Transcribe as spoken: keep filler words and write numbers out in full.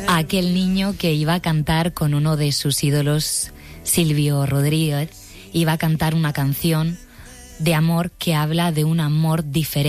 a aquel niño que iba a cantar con uno de sus ídolos, Silvio Rodríguez, iba a cantar una canción de amor que habla de un amor diferente.